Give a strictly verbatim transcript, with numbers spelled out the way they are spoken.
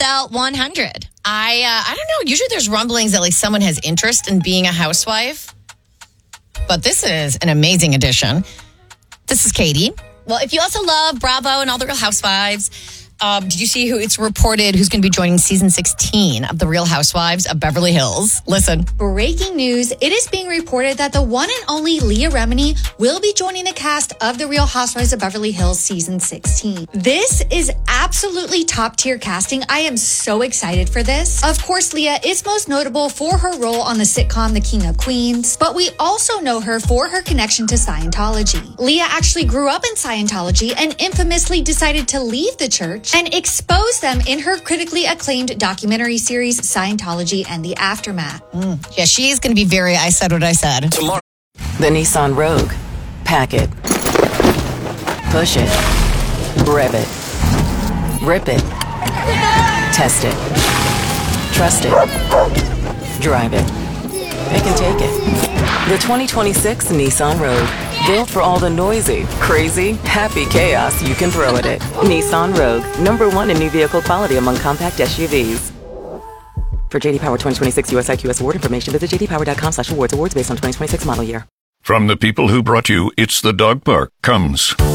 Giselle one hundred. I uh, I don't know. Usually there's rumblings that like someone has interest in being a housewife. But this is an amazing addition. This is Katie. Well, if you also love Bravo and all the Real Housewives, um, did you see who it's reported who's going to be joining season sixteen of the Real Housewives of Beverly Hills? Listen. Breaking news. It is being reported that the one and only Leah Remini will be joining the cast of the Real Housewives of Beverly Hills season sixteen. This is absolutely top tier casting. I am so excited for this. Of course, Leah is most notable for her role on the sitcom The King of Queens, but we also know her for her connection to Scientology. Leah actually grew up in Scientology and infamously decided to leave the church and expose them in her critically acclaimed documentary series, Scientology and the Aftermath. Mm. Yeah, she's going to be very, I said what I said. Tomorrow. The Nissan Rogue. Pack it. Push it. Rev it. Rip it. Test it. Trust it. Drive it. Pick and take it. The twenty twenty-six Nissan Rogue. Built for all the noisy, crazy, happy chaos you can throw at it. Nissan Rogue, number one in new vehicle quality among compact S U Vs. For J D Power twenty twenty-six U S I Q S award information, visit j d power dot com slash awards. Awards based on twenty twenty-six model year. From the people who brought you It's the Dog Park comes